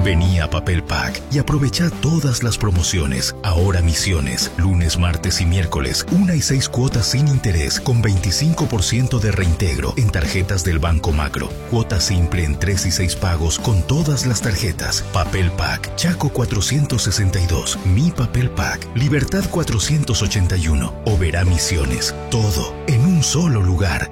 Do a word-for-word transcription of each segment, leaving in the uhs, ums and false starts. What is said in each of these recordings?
Vení a Papel Pack y aprovecha todas las promociones. Ahora Misiones, lunes, martes y miércoles, una y seis cuotas sin interés con veinticinco por ciento de reintegro en tarjetas del Banco Macro. Cuota simple en tres y seis pagos con todas las tarjetas. Papel Pack, Chaco cuatrocientos sesenta y dos, Mi Papel Pack, Libertad cuatrocientos ochenta y uno, Oberá Misiones. Todo en un solo lugar.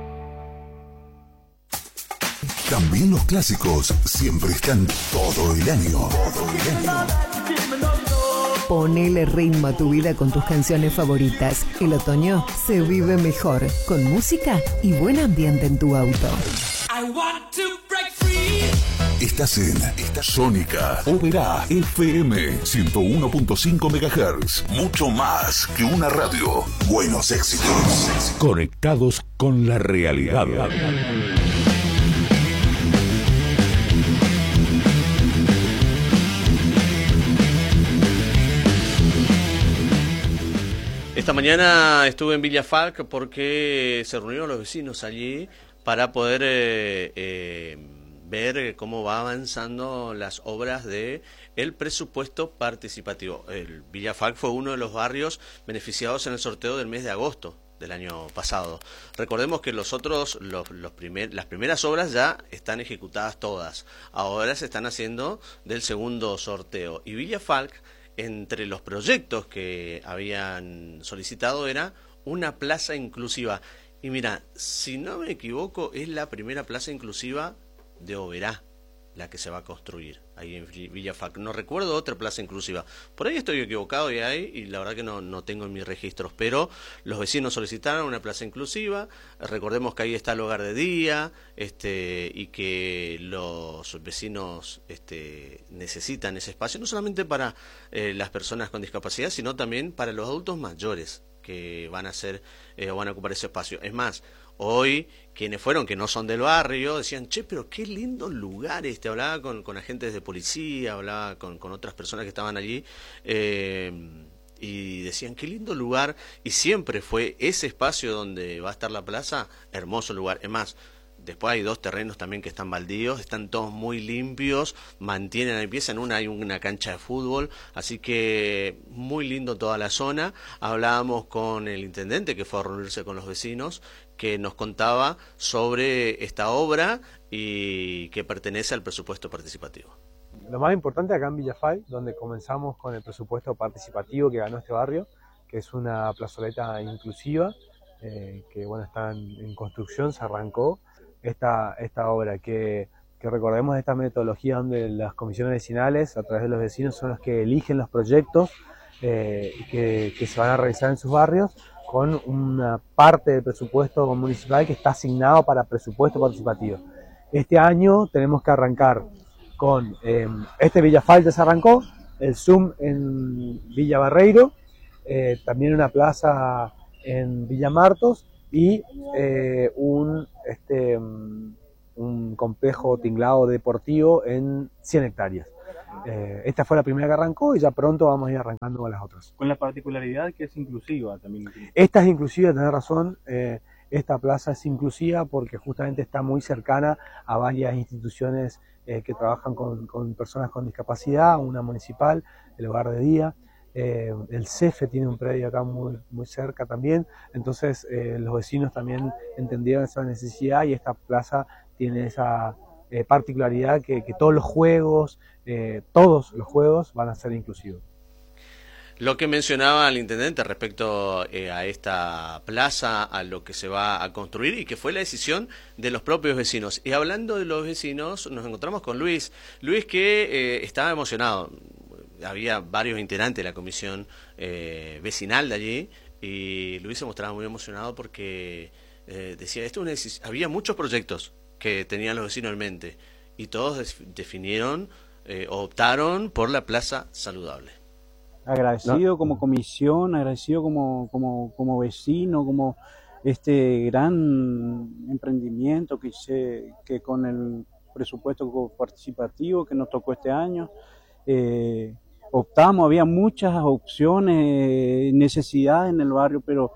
También los clásicos siempre están todo el año. Todo el año. Ponele ritmo a tu vida con tus canciones favoritas. El otoño se vive mejor con música y buen ambiente en tu auto. I want to break free. Estás en Estás Sónica Oberá F M ciento uno punto cinco megahertz. Mucho más que una radio. Buenos éxitos. Conectados con la realidad. Esta mañana estuve en Villa Falk porque se reunieron los vecinos allí para poder eh, eh, ver cómo va avanzando las obras de el presupuesto participativo. El Villa Falk fue uno de los barrios beneficiados en el sorteo del mes de agosto del año pasado. Recordemos que los otros, los, los primer, las primeras obras ya están ejecutadas todas. Ahora se están haciendo del segundo sorteo. Y Villa Falk, entre los proyectos que habían solicitado, era una plaza inclusiva. Y mira, si no me equivoco, es la primera plaza inclusiva de Oberá la que se va a construir ahí en Villa Falk. No recuerdo otra plaza inclusiva. Por ahí estoy equivocado y hay, y la verdad que no, no tengo en mis registros, pero los vecinos solicitaron una plaza inclusiva. Recordemos que ahí está el hogar de día, este, y que los vecinos este, necesitan ese espacio, no solamente para eh, las personas con discapacidad, sino también para los adultos mayores que van a hacer eh, o van a ocupar ese espacio. Es más, hoy quienes fueron, que no son del barrio, decían, che, pero qué lindo lugar este. Hablaba con, con agentes de policía, hablaba con, con otras personas que estaban allí, eh, y decían, qué lindo lugar, y siempre fue ese espacio donde va a estar la plaza, hermoso lugar. Es más, después hay dos terrenos también que están baldíos, están todos muy limpios, mantienen la limpieza. En una hay una cancha de fútbol, así que muy lindo toda la zona. Hablábamos con el intendente que fue a reunirse con los vecinos, que nos contaba sobre esta obra y que pertenece al presupuesto participativo. Lo más importante acá en Villa Falk, donde comenzamos con el presupuesto participativo que ganó este barrio, que es una plazoleta inclusiva, eh, que bueno, está en, en construcción, se arrancó esta, esta obra, que, que recordemos esta metodología donde las comisiones vecinales, a través de los vecinos, son los que eligen los proyectos eh, que, que se van a realizar en sus barrios, con una parte del presupuesto municipal que está asignado para presupuesto participativo. Este año tenemos que arrancar con, eh, este Villa Falk ya se arrancó, el Zoom en Villa Barreiro, eh, también una plaza en Villa Martos y eh, un, este, un complejo tinglado deportivo en cien hectáreas. Eh, esta fue la primera que arrancó y ya pronto vamos a ir arrancando con las otras. Con la particularidad que es inclusiva también. Esta es inclusiva, tenés razón, eh, esta plaza es inclusiva porque justamente está muy cercana a varias instituciones eh, que trabajan con, con personas con discapacidad, una municipal, el hogar de día, eh, el C E F E tiene un predio acá muy, muy cerca también, entonces eh, los vecinos también entendieron esa necesidad y esta plaza tiene esa eh, particularidad que, que todos los juegos, eh, todos los juegos van a ser inclusivos. Lo que mencionaba el intendente respecto eh, a esta plaza, a lo que se va a construir y que fue la decisión de los propios vecinos. Y hablando de los vecinos, nos encontramos con Luis. Luis que eh, estaba emocionado. Había varios integrantes de la comisión eh, vecinal de allí y Luis se mostraba muy emocionado porque eh, decía, esto es una había muchos proyectos que tenían los vecinos en mente y todos definieron eh, o optaron por la plaza saludable. Agradecido no. como comisión, agradecido como, como, como vecino, como este gran emprendimiento que hice, que con el presupuesto participativo que nos tocó este año, eh, optamos, había muchas opciones, necesidades en el barrio, pero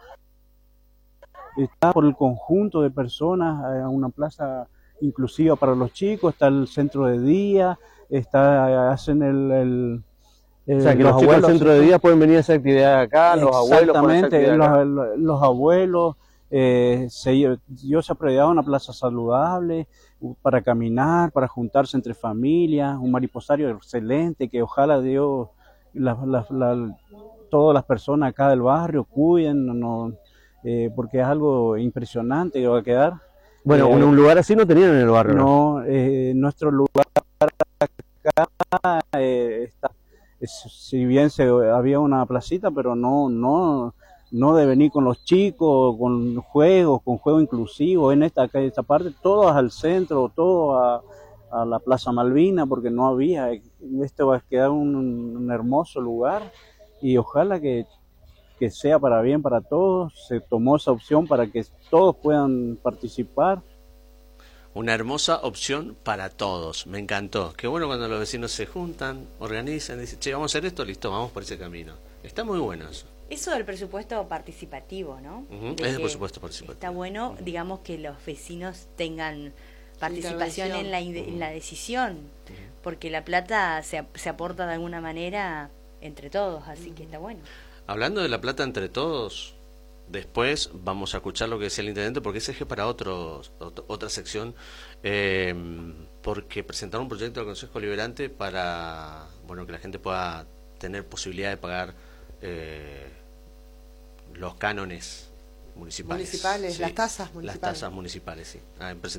está por el conjunto de personas, a una plaza inclusiva para los chicos, está el centro de día, está, hacen el... el o sea, que los, los abuelos del centro de día pueden venir a hacer actividad acá, los abuelos pueden hacer actividad acá. Los, los, los abuelos, eh, se, yo se ha prediado una plaza saludable para caminar, para juntarse entre familias, un mariposario excelente que ojalá Dios, la, la, la, todas las personas acá del barrio cuiden, no, no, eh, porque es algo impresionante que va a quedar. Bueno, eh, un lugar así no tenían en el barrio. No, eh, nuestro lugar acá eh, está, es, si bien se, había una placita, pero no, no, no de venir con los chicos, con juegos, con juegos inclusivos, en esta, acá, esta parte, todos al centro, todo a, a la Plaza Malvina, porque no había, esto va a quedar un, un hermoso lugar, y ojalá que, que sea para bien para todos, se tomó esa opción para que todos puedan participar. Una hermosa opción para todos, me encantó. Qué bueno cuando los vecinos se juntan, organizan, dicen, che, vamos a hacer esto, listo, vamos por ese camino. Está muy bueno eso. Eso del presupuesto participativo, ¿no? Uh-huh. Es el presupuesto participativo. Está bueno, uh-huh. digamos, que los vecinos tengan participación en la, uh-huh. en la decisión, uh-huh. porque la plata se, se aporta de alguna manera entre todos, así uh-huh. que está bueno. Hablando de la plata entre todos, después vamos a escuchar lo que decía el intendente, porque ese es para otro, otro, otra sección, eh, porque presentaron un proyecto del Consejo Liberante para, bueno, que la gente pueda tener posibilidad de pagar eh, los cánones municipales. Municipales, sí. las tasas municipales. Las tasas municipales, sí. Ah,